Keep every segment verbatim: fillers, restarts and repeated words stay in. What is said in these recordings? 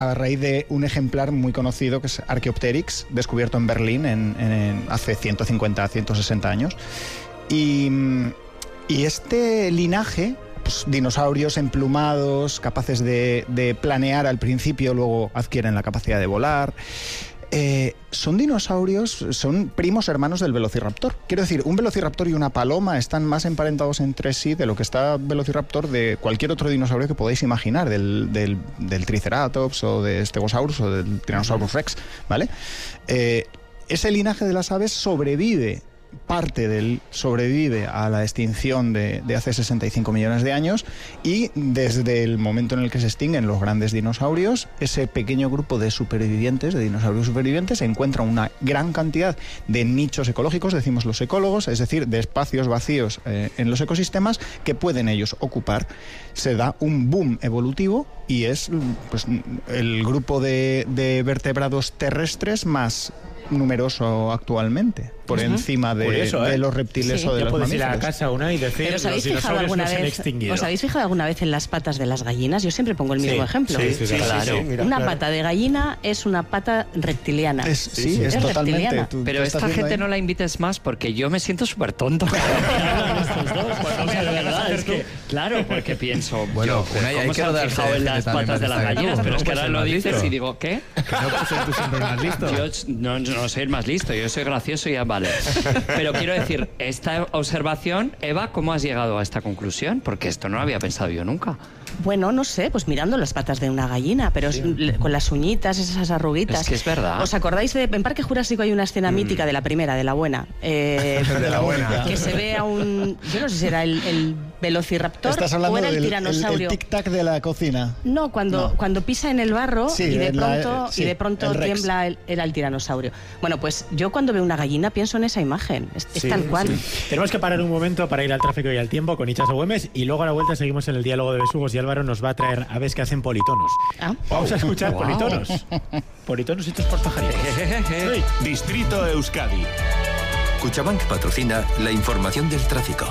a raíz de un ejemplar muy conocido que es Archaeopteryx, descubierto en Berlín en, en, hace ciento cincuenta a ciento sesenta años. Y, y este linaje, pues, dinosaurios emplumados, capaces de, de planear al principio, luego adquieren la capacidad de volar. Eh, son dinosaurios, son primos hermanos del velociraptor. Quiero decir, un velociraptor y una paloma están más emparentados entre sí de lo que está velociraptor de cualquier otro dinosaurio que podáis imaginar, del, del, del Triceratops o de Stegosaurus o del Tyrannosaurus Rex, ¿vale? Eh, ese linaje de las aves sobrevive, parte del sobrevive a la extinción de, de hace sesenta y cinco millones de años, y desde el momento en el que se extinguen los grandes dinosaurios, ese pequeño grupo de supervivientes, de dinosaurios supervivientes, encuentra una gran cantidad de nichos ecológicos, decimos los ecólogos, es decir, de espacios vacíos eh, en los ecosistemas que pueden ellos ocupar. Se da un boom evolutivo y es, pues, el grupo de, de vertebrados terrestres más numeroso actualmente, por uh-huh. encima de, Curioso, ¿eh? de los reptiles sí. o de ya los puedes mamíferos. ir a casa una y decir ¿Pero os habéis los fijado alguna no se han vez, extinguido? ¿Os habéis fijado alguna vez en las patas de las gallinas? Yo siempre pongo el mismo sí, ejemplo. Sí, sí, sí, claro. sí, sí, mira, una claro. pata de gallina es una pata reptiliana. Es, sí, sí, es, es totalmente. reptiliana. Tú, Pero tú esta gente ahí. no la invites más porque yo me siento súper tonto. Claro, porque pienso, bueno, yo, hay ¿cómo que se han fijado en las patas de las gallinas? Pero es que ahora lo dices y digo, ¿qué? No puedes ser tú siempre más listo. Yo no, no soy el más listo, yo soy gracioso y ya vale. Pero quiero decir, esta observación, Eva, ¿cómo has llegado a esta conclusión? Porque esto no lo había pensado yo nunca. Bueno, no sé, pues mirando las patas de una gallina, pero sí. es, con las uñitas, esas arruguitas. Es que es verdad. ¿Os acordáis de, en Parque Jurásico hay una escena mm. mítica de la primera, de la buena? Eh, de la buena. Que se ve a un, yo no sé si era el, el velociraptor o era el del, tiranosaurio. El, el tic-tac de la cocina. No, cuando, no. cuando pisa en el barro sí, y, de pronto, la, sí, y de pronto tiembla, el, era el tiranosaurio. Bueno, pues yo cuando veo una gallina pienso en esa imagen, es, sí, es tal cual. Sí. Tenemos que parar un momento para ir al tráfico y al tiempo con Itxaso Güemes y luego a la vuelta seguimos en el diálogo de besugos y Álvaro nos va a traer aves que hacen politonos. ¿Ah? Vamos a escuchar wow. politonos. Politonos hechos por pajaritos. Distrito Euskadi. Cuchabank patrocina la información del tráfico.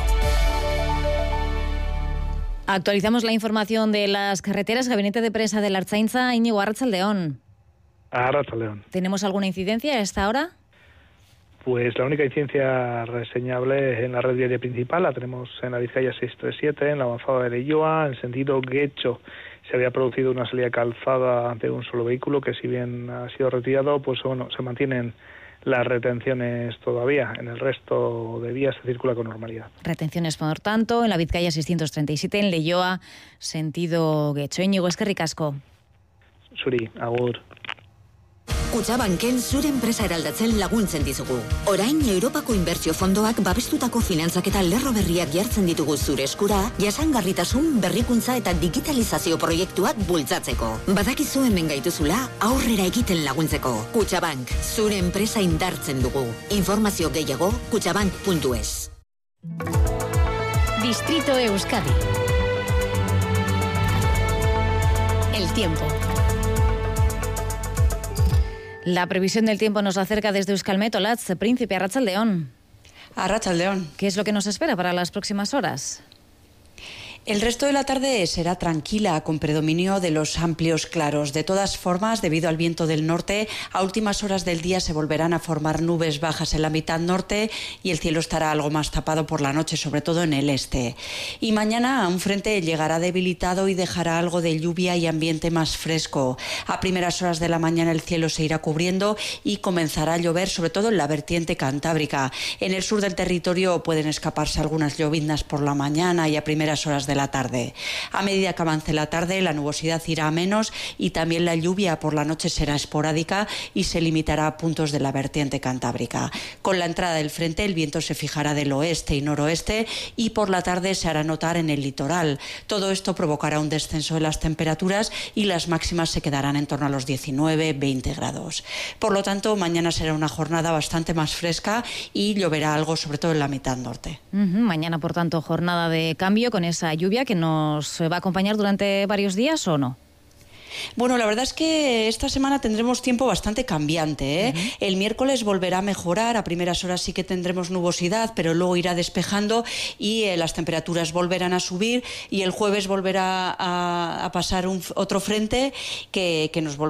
Actualizamos la información de las carreteras. Gabinete de Prensa de la Ertzaintza, Íñigo, Arratsaldeón. Arratsaldeón. ¿Tenemos alguna incidencia a esta hora? Pues la única incidencia reseñable es en la red viaria principal, la tenemos en la Vizcaya seiscientos treinta y siete, en la avanzada de Leioa, en sentido Guecho. Se había producido una salida calzada de un solo vehículo que, si bien ha sido retirado, pues bueno, se mantienen las retenciones todavía. En el resto de vías se circula con normalidad. Retenciones, por tanto, en la Vizcaya seiscientos treinta y siete, en Leioa, sentido Guecho. Íñigo, eskerrik asko. Zuri, agur. Kutxabanken zure enpresa eraldatzen laguntzen dizugu. Orain Europako Inbertsio Fondoak babestutako finantzaketa lerro berriak jartzen ditugu zure eskura, jasangarritasun, berrikuntza eta digitalizazio proiektuak bultzatzeko. Badakizu hemen gaituzula, aurrera egiten laguntzeko. Kutxabank, zure enpresa indartzen dugu. Informazio gehiago, kutxabank puntu es. Distrito Euskadi. El tiempo. La previsión del tiempo nos acerca desde Euskalmet. Olatz, Príncipe, Arratsaldeón. Arratsaldeón. ¿Qué es lo que nos espera para las próximas horas? El resto de la tarde será tranquila, con predominio de los amplios claros. De todas formas, debido al viento del norte, a últimas horas del día se volverán a formar nubes bajas en la mitad norte y el cielo estará algo más tapado por la noche, sobre todo en el este. Y mañana un frente llegará debilitado y dejará algo de lluvia y ambiente más fresco. A primeras horas de la mañana el cielo se irá cubriendo y comenzará a llover, sobre todo en la vertiente cantábrica. En el sur del territorio pueden escaparse algunas lloviznas por la mañana y a primeras horas de la tarde. A medida que avance la tarde, la nubosidad irá a menos y también la lluvia por la noche será esporádica y se limitará a puntos de la vertiente cantábrica. Con la entrada del frente, el viento se fijará del oeste y noroeste y por la tarde se hará notar en el litoral. Todo esto provocará un descenso de las temperaturas y las máximas se quedarán en torno a los diecinueve veinte grados. Por lo tanto, mañana será una jornada bastante más fresca y lloverá algo, sobre todo en la mitad norte. Uh-huh. Mañana, por tanto, jornada de cambio con esa lluvia que nos va a acompañar durante varios días, ¿o no? Bueno, la verdad es que esta semana tendremos tiempo bastante cambiante, ¿eh? Uh-huh. El miércoles volverá a mejorar, a primeras horas sí que tendremos nubosidad, pero luego irá despejando y eh, las temperaturas volverán a subir y el jueves volverá a, a pasar un, otro frente que, que nos volverá